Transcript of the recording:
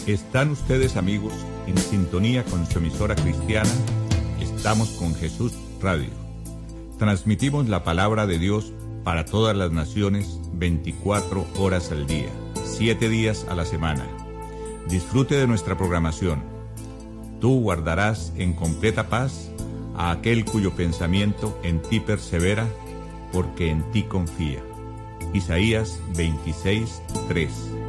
Están ustedes, amigos, en sintonía con su emisora cristiana. Estamos con Jesús Radio. Transmitimos la palabra de Dios para todas las naciones 24 horas al día, 7 días a la semana. Disfrute de nuestra programación. Tú guardarás en completa paz a aquel cuyo pensamiento en ti persevera, porque en ti confía. Isaías 26:3.